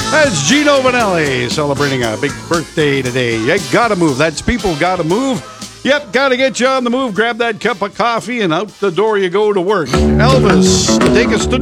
That's Gino Vanelli celebrating a big birthday today. You gotta move. That's People Gotta Move. Yep, gotta get you on the move. Grab that cup of coffee and out the door you go to work. Elvis, take us to